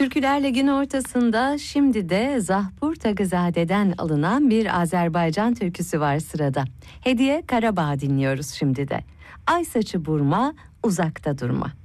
Türküler Ligi'nin ortasında şimdi de Zahpur Tagızade'den alınan bir Azerbaycan türküsü var sırada. Hediye Karabağ dinliyoruz şimdi de. Ay saçı burma, uzakta durma.